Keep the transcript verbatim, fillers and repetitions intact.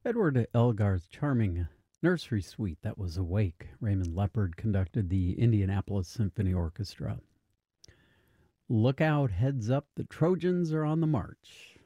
Edward Elgar's charming nursery suite that was awake. Raymond Leopard conducted the Indianapolis Symphony Orchestra. Look out, heads up, the Trojans are on the march.